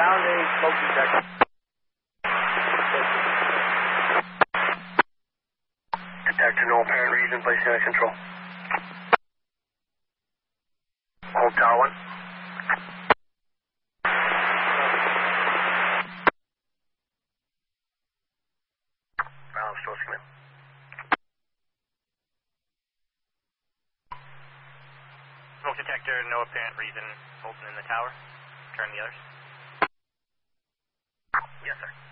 found a smoke detector. Detector, no apparent reason, placing under control. Hold tower 1. Balance, Stores, come in. Smoke detector, no apparent reason, holding in the tower. Turn the others. Yes, sir.